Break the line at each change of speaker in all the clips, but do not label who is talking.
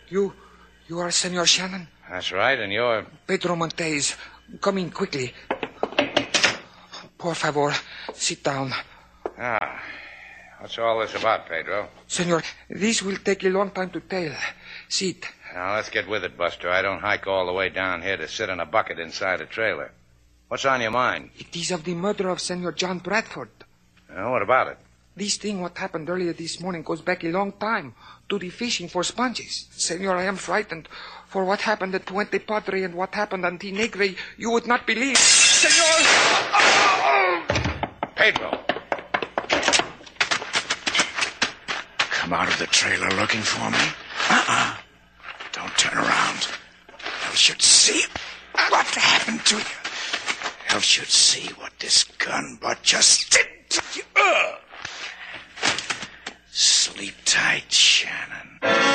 You are Senor Shannon?
That's right, and you're...
Pedro Montes. Come in quickly. Por favor, sit down.
Ah, what's all this about, Pedro?
Senor, this will take a long time to tell. Sit.
Now, let's get with it, Buster. I don't hike all the way down here to sit in a bucket inside a trailer. What's on your mind?
It is of the murder of Senor John Bradford.
What about it?
This thing, what happened earlier this morning, goes back a long time to the fishing for sponges. Senor, I am frightened. For what happened at Puente Padre and what happened on T. Negre, you would not believe. Senor!
Pedro!
Come out of the trailer looking for me? Don't turn around. Hell should see what happened to you. Hell should see what this gun butt just did to you. Sleep tight, Shannon.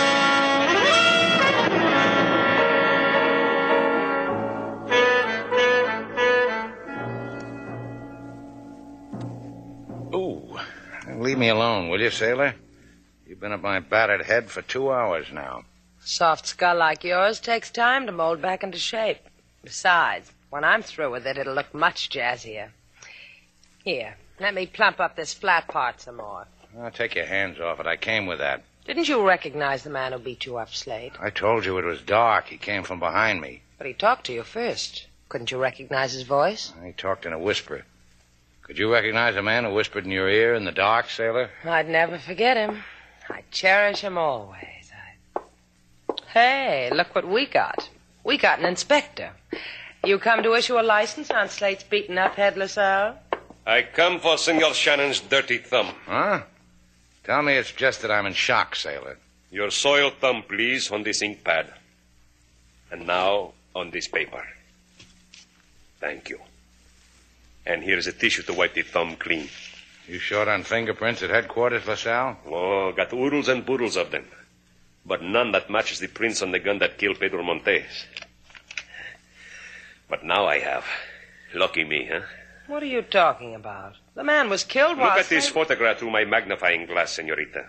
Ooh, leave me alone, will you, sailor? You've been at my battered head for 2 hours now.
Soft skull like yours takes time to mold back into shape. Besides, when I'm through with it, it'll look much jazzier. Here, let me plump up this flat part some more.
Take your hands off it. I came with that.
Didn't you recognize the man who beat you up, Slade?
I told you it was dark. He came from behind me.
But he talked to you first. Couldn't you recognize his voice?
He talked in a whisper. Could you recognize a man who whispered in your ear in the dark, sailor?
I'd never forget him. I cherish him always. Hey, look what we got. We got an inspector. You come to issue a license on Slate's beaten up Headless Earl?
I come for Senor Shannon's dirty thumb.
Huh? Tell me it's just that I'm in shock, sailor.
Your soiled thumb, please, on this ink pad. And now on this paper. Thank you. And here's a tissue to wipe the thumb clean.
You short on fingerprints at headquarters, LaSalle?
Oh, got oodles and boodles of them. But none that matches the prints on the gun that killed Pedro Montes. But now I have. Lucky me, huh?
What are you talking about? The man was killed while...
Look at this photograph through my magnifying glass, senorita.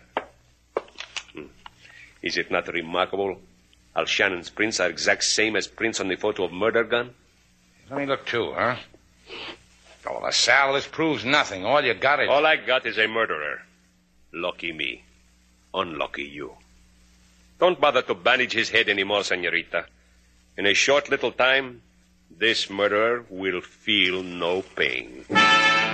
Is it not remarkable? Al Shannon's prints are exact same as prints on the photo of murder gun.
Let me look too, huh? Oh, LaSalle, this proves nothing. All you got is...
All I got is a murderer. Lucky me. Unlucky you. Don't bother to bandage his head anymore, senorita. In a short little time, this murderer will feel no pain.